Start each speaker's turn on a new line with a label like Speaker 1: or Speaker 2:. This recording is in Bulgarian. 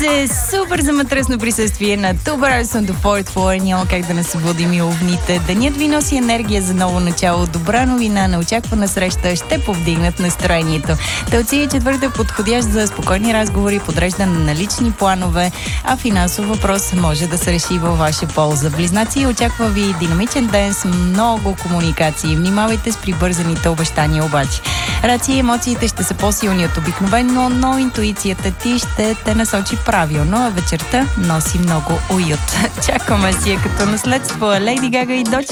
Speaker 1: се супер замътръсно присъствие на Туберайсон до Fourth Floor. Няма как да не събудим и овните. Денят ви носи енергия за ново начало. Добра новина, неочаквана среща ще повдигнат настроението. Телци е четвъртък подходящ за спокойни разговори, подреждане на лични планове, а финансов въпрос може да се реши във ваша полза. Близнаци, очаква ви динамичен ден с много комуникации. Внимавайте с прибързаните обещания обаче. Раци, емоциите ще са по-силни от обикновено, но интуицията ти ще те насочи правилно, а вечерта носи много уют. Чакаме си я като наследство Лейди Гага и Дочи